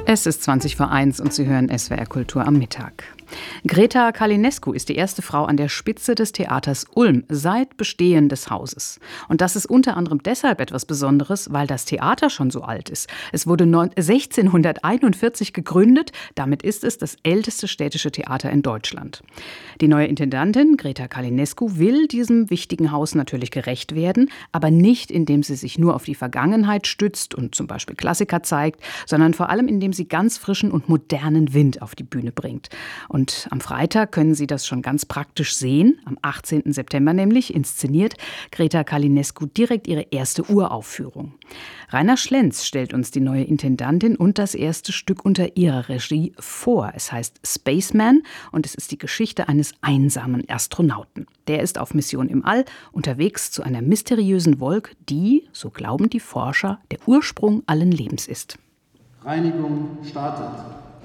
Es ist 20 vor 1 und Sie hören SWR Kultur am Mittag. Greta Calinescu ist die erste Frau an der Spitze des Theaters Ulm seit Bestehen des Hauses. Und das ist unter anderem deshalb etwas Besonderes, weil das Theater schon so alt ist. Es wurde 1641 gegründet, damit ist es das älteste städtische Theater in Deutschland. Die neue Intendantin, Greta Calinescu, will diesem wichtigen Haus natürlich gerecht werden, aber nicht, indem sie sich nur auf die Vergangenheit stützt und zum Beispiel Klassiker zeigt, sondern vor allem, indem sie ganz frischen und modernen Wind auf die Bühne bringt. Und am Freitag können Sie das schon ganz praktisch sehen. Am 18. September nämlich inszeniert Greta Calinescu direkt ihre erste Uraufführung. Rainer Schlenz stellt uns die neue Intendantin und das erste Stück unter ihrer Regie vor. Es heißt Spaceman und es ist die Geschichte eines einsamen Astronauten. Der ist auf Mission im All unterwegs zu einer mysteriösen Wolke, die, so glauben die Forscher, der Ursprung allen Lebens ist. Reinigung startet.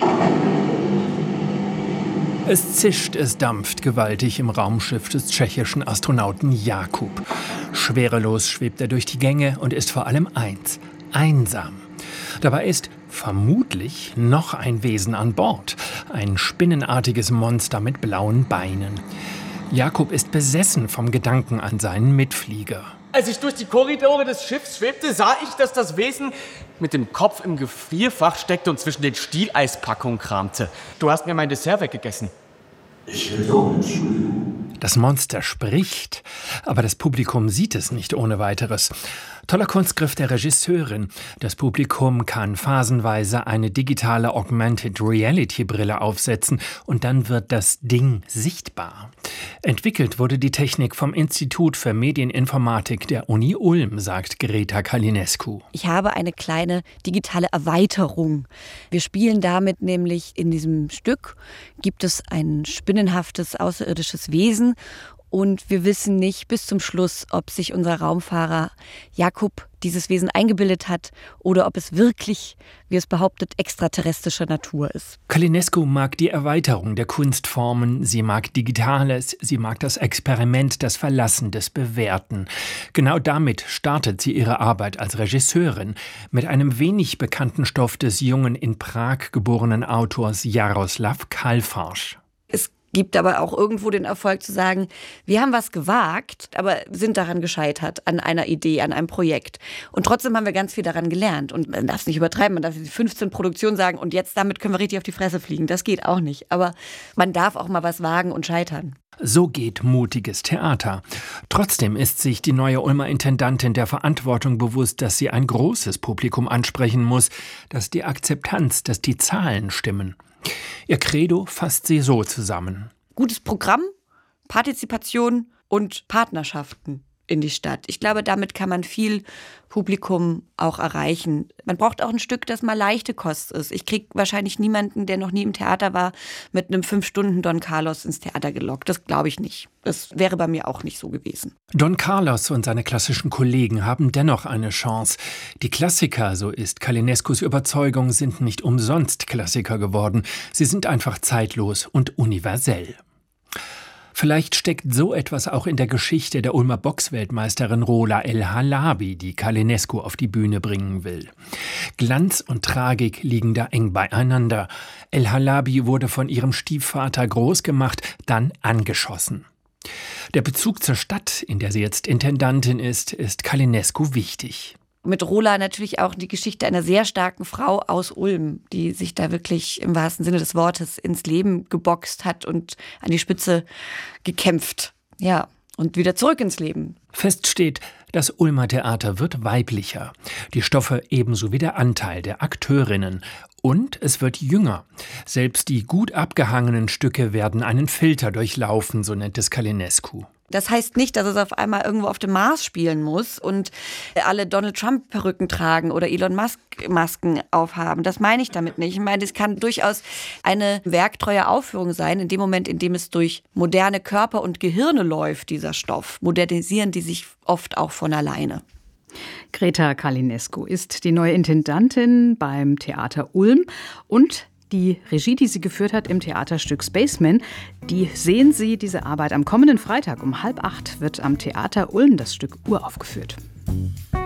Es zischt, es dampft gewaltig im Raumschiff des tschechischen Astronauten Jakub. Schwerelos schwebt er durch die Gänge und ist vor allem eins: einsam. Dabei ist vermutlich noch ein Wesen an Bord. Ein spinnenartiges Monster mit blauen Beinen. Jakub ist besessen vom Gedanken an seinen Mitflieger. Als ich durch die Korridore des Schiffs schwebte, sah ich, dass das Wesen mit dem Kopf im Gefrierfach steckte und zwischen den Stieleispakungen kramte. Du hast mir mein Dessert weggegessen. Ich hätte auch nicht schwören. Das Monster spricht, aber das Publikum sieht es nicht ohne weiteres. Toller Kunstgriff der Regisseurin. Das Publikum kann phasenweise eine digitale Augmented Reality Brille aufsetzen und dann wird das Ding sichtbar. Entwickelt wurde die Technik vom Institut für Medieninformatik der Uni Ulm, sagt Greta Calinescu. Ich habe eine kleine digitale Erweiterung. Wir spielen damit nämlich in diesem Stück, gibt es ein spinnenhaftes außerirdisches Wesen und wir wissen nicht bis zum Schluss, ob sich unser Raumfahrer Jakub dieses Wesen eingebildet hat oder ob es wirklich, wie es behauptet, extraterrestrischer Natur ist. Calinescu mag die Erweiterung der Kunstformen, sie mag Digitales, sie mag das Experiment, das Verlassen des Bewährten. Genau damit startet sie ihre Arbeit als Regisseurin, mit einem wenig bekannten Stoff des jungen in Prag geborenen Autors Jaroslav Kalfarsch. Es gibt aber auch irgendwo den Erfolg zu sagen, wir haben was gewagt, aber sind daran gescheitert, an einer Idee, an einem Projekt. Und trotzdem haben wir ganz viel daran gelernt. Und man darf es nicht übertreiben, man darf 15 Produktionen sagen und jetzt damit können wir richtig auf die Fresse fliegen. Das geht auch nicht. Aber man darf auch mal was wagen und scheitern. So geht mutiges Theater. Trotzdem ist sich die neue Ulmer Intendantin der Verantwortung bewusst, dass sie ein großes Publikum ansprechen muss, dass die Akzeptanz, dass die Zahlen stimmen. Ihr Credo fasst sie so zusammen: Gutes Programm, Partizipation und Partnerschaften in die Stadt. Ich glaube, damit kann man viel Publikum auch erreichen. Man braucht auch ein Stück, das mal leichte Kost ist. Ich kriege wahrscheinlich niemanden, der noch nie im Theater war, mit einem 5 Stunden Don Carlos ins Theater gelockt. Das glaube ich nicht. Das wäre bei mir auch nicht so gewesen. Don Carlos und seine klassischen Kollegen haben dennoch eine Chance. Die Klassiker, so ist Calinescus Überzeugung, sind nicht umsonst Klassiker geworden. Sie sind einfach zeitlos und universell. Vielleicht steckt so etwas auch in der Geschichte der Ulmer Boxweltmeisterin Rola El-Halabi, die Calinescu auf die Bühne bringen will. Glanz und Tragik liegen da eng beieinander. El-Halabi wurde von ihrem Stiefvater groß gemacht, dann angeschossen. Der Bezug zur Stadt, in der sie jetzt Intendantin ist Calinescu wichtig. Mit Rola natürlich auch die Geschichte einer sehr starken Frau aus Ulm, die sich da wirklich im wahrsten Sinne des Wortes ins Leben geboxt hat und an die Spitze gekämpft. Ja, und wieder zurück ins Leben. Fest steht, das Ulmer Theater wird weiblicher. Die Stoffe ebenso wie der Anteil der Akteurinnen. Und es wird jünger. Selbst die gut abgehangenen Stücke werden einen Filter durchlaufen, so nennt es Calinescu. Das heißt nicht, dass es auf einmal irgendwo auf dem Mars spielen muss und alle Donald Trump-Perücken tragen oder Elon Musk-Masken aufhaben. Das meine ich damit nicht. Ich meine, es kann durchaus eine werktreue Aufführung sein, in dem Moment, in dem es durch moderne Körper und Gehirne läuft, dieser Stoff. Modernisieren die sich oft auch von alleine. Greta Calinescu ist die neue Intendantin beim Theater Ulm und die Regie, die sie geführt hat im Theaterstück Spaceman, die sehen Sie, diese Arbeit am kommenden Freitag um 7:30 wird am Theater Ulm das Stück uraufgeführt.